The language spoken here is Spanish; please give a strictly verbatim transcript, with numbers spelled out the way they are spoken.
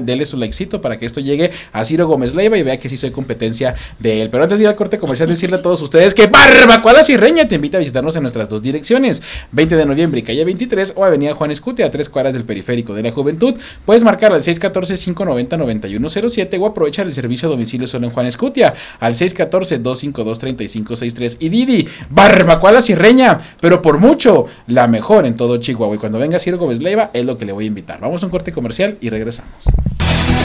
dele su likecito para que esto llegue a Ciro Gómez Leiva y vea que sí soy competencia de él. Pero antes de ir al corte comercial, decirle a todos ustedes que Barbacoa Sirreña te invita a visitarnos en nuestras dos direcciones, veinte de noviembre y calle veintitrés, o avenida Juan Escutia, a tres cuadras del Periférico de la Juventud. Puedes marcar al seis uno cuatro, cinco nueve cero, nueve uno cero siete o aprovechar el servicio a domicilio solo en Juan Escutia al seis uno cuatro, dos cinco dos, tres cinco seis tres. Y Didi, Barbacoa Sirreña, pero por mucho la mejor en todo Chihuahua. Y cuando venga Ciro Gómez Leiva es lo que le voy a invitar. Vamos a un corte comercial y regresamos.